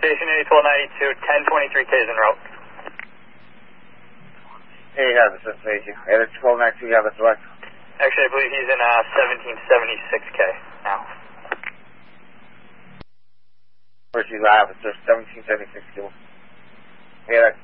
Station 1292, 1023K is en route. Hey, you have this information. Hey, that's 1292, you have this what? Actually, I believe he's in 1776K now. First, you have it, sir, 1776 kilo. Hey, that's